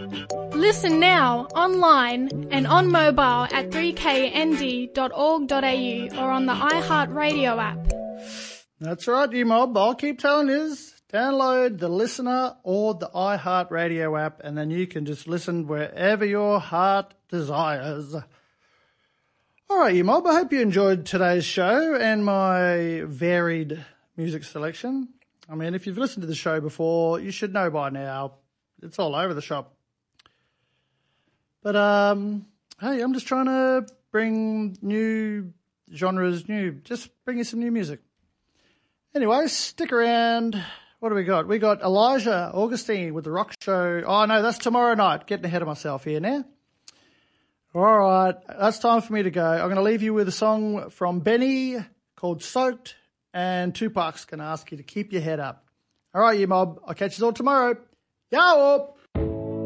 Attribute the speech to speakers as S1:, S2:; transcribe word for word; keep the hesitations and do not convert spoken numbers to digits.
S1: Listen now, online and on mobile at three k n d dot org dot a u or on the iHeartRadio app.
S2: That's right, you mob. I'll keep telling you. Download the Listener or the iHeartRadio app, and then you can just listen wherever your heart desires. All right, you mob, I hope you enjoyed today's show and my varied music selection. I mean, if you've listened to the show before, you should know by now. It's all over the shop. But, um, hey, I'm just trying to bring new genres, new, just bring you some new music. Anyway, stick around. What do we got? We got Elijah Augustine with the Rock Show. Oh, no, that's tomorrow night. Getting ahead of myself here now. All right, that's time for me to go. I'm going to leave you with a song from Benny called Soaked, and Tupac's going to ask you to keep your head up. All right, you mob. I'll catch you all tomorrow. Yo!